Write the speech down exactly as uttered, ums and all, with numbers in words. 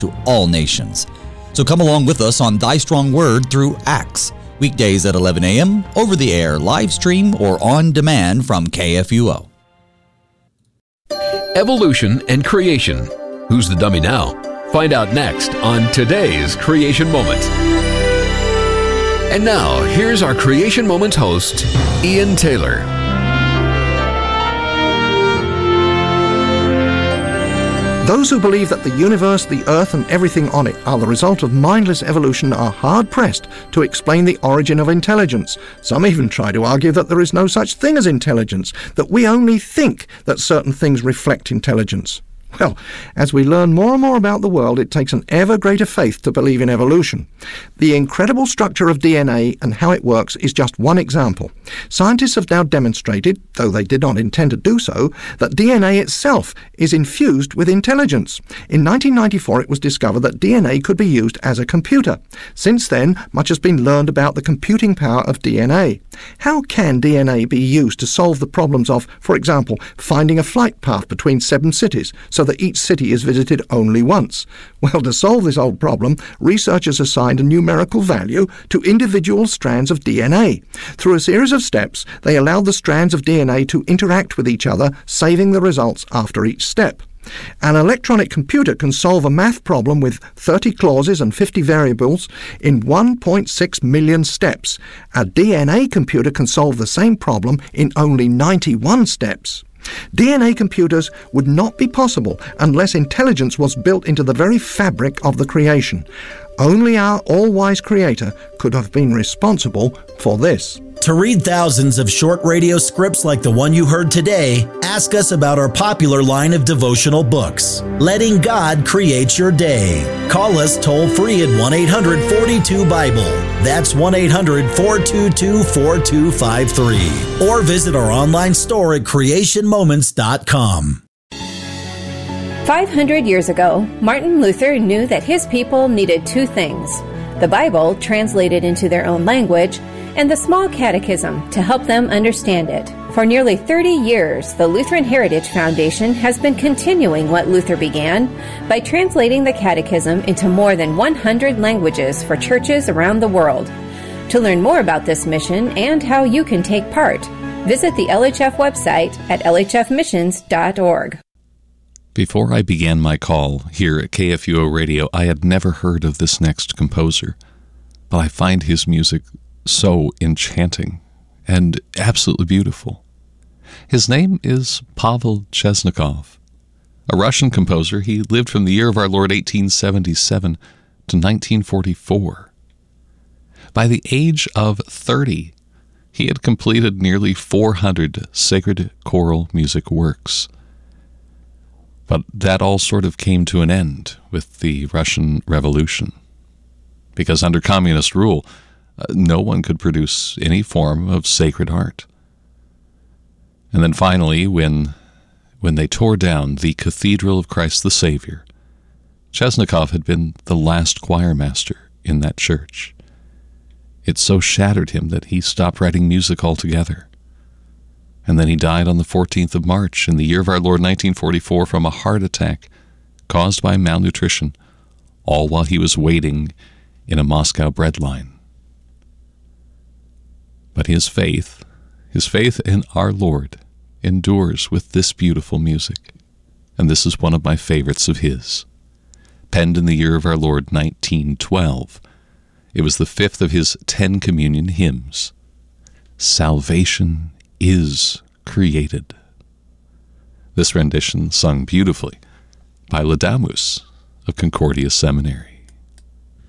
to all nations. So come along with us on Thy Strong Word through Acts, weekdays at eleven a.m., over the air, live stream, or on demand from K F U O. Evolution and creation. Who's the dummy now? Find out next on today's Creation Moment. And now, here's our Creation Moment host, Ian Taylor. Those who believe that the universe, the earth, and everything on it are the result of mindless evolution are hard-pressed to explain the origin of intelligence. Some even try to argue that there is no such thing as intelligence, that we only think that certain things reflect intelligence. Well, as we learn more and more about the world, it takes an ever greater faith to believe in evolution. The incredible structure of D N A and how it works is just one example. Scientists have now demonstrated, though they did not intend to do so, that D N A itself is infused with intelligence. In nineteen ninety-four, it was discovered that D N A could be used as a computer. Since then, much has been learned about the computing power of D N A. How can D N A be used to solve the problems of, for example, finding a flight path between seven cities, so that each city is visited only once? Well, to solve this old problem, researchers assigned a numerical value to individual strands of D N A. Through a series of steps, they allowed the strands of D N A to interact with each other, saving the results after each step. An electronic computer can solve a math problem with thirty clauses and fifty variables in one point six million steps. A D N A computer can solve the same problem in only ninety-one steps. D N A computers would not be possible unless intelligence was built into the very fabric of the creation. Only our all-wise Creator could have been responsible for this. To read thousands of short radio scripts like the one you heard today, ask us about our popular line of devotional books, Letting God Create Your Day. Call us toll-free at one eight hundred four two Bible. That's one eight hundred four two two four two five three. Or visit our online store at creation moments dot com. five hundred years ago, Martin Luther knew that his people needed two things: the Bible translated into their own language, and the small catechism to help them understand it. For nearly thirty years, the Lutheran Heritage Foundation has been continuing what Luther began by translating the catechism into more than one hundred languages for churches around the world. To learn more about this mission and how you can take part, visit the L H F website at l h f missions dot org. Before I began my call here at K F U O Radio, I had never heard of this next composer, but I find his music so enchanting and absolutely beautiful. His name is Pavel Chesnikov, a Russian composer. He lived from the year of our Lord eighteen seventy-seven to nineteen forty-four. By the age of thirty, he had completed nearly four hundred sacred choral music works. But that all sort of came to an end with the Russian Revolution, because under communist rule, uh, no one could produce any form of sacred art. And then finally, when, when they tore down the Cathedral of Christ the Savior, Chesnikov had been the last choir master in that church. It so shattered him that he stopped writing music altogether. And then he died on the fourteenth of March in the year of our Lord nineteen forty-four from a heart attack caused by malnutrition, all while he was waiting in a Moscow bread line. But his faith, his faith in our Lord, endures with this beautiful music, and this is one of my favorites of his. Penned in the year of our Lord nineteen twelve, it was the fifth of his ten communion hymns. Salvation is created. This rendition sung beautifully by Ladamus of Concordia Seminary.